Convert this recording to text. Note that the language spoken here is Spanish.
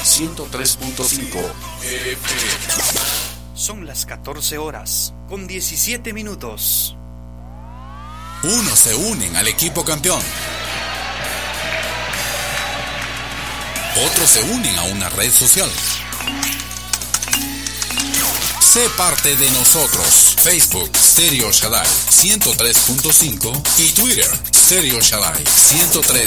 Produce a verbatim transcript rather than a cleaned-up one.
ciento tres punto cinco F M. Son las catorce horas con diecisiete minutos. Unos se unen al equipo campeón. Otros se unen a una red social. Sé parte de nosotros. Facebook, Stereo Shaddai ciento tres punto cinco y Twitter, Stereo Shaddai ciento tres.